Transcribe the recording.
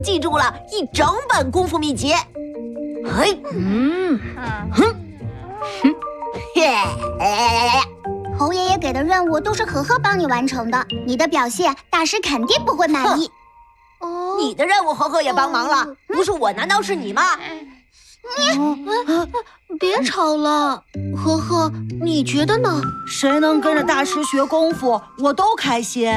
记住了一整本功夫秘籍。嘿， 猴爷爷给的任务都是呵呵帮你完成的，你的表现大师肯定不会满意。 你的任务呵呵也帮忙了，不是我难道是你吗？ 别吵了，呵呵，你觉得呢？ 谁能跟着大师学功夫，我都开心。